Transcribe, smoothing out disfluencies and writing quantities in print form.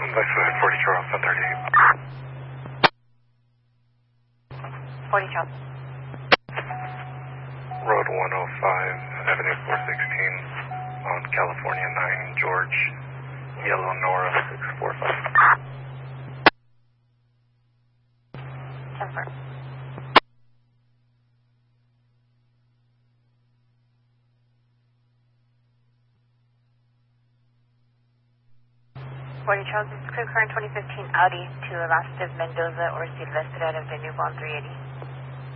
Vice 40 Charles, 1038. 40 Charles. Road 105, Avenue 416, on California 9, George, Yellow Nora 645. Confirm. 40 Charles, this is Clear Current 2015 Audi to Elastive Mendoza or Silvestre out of the New Bond 380.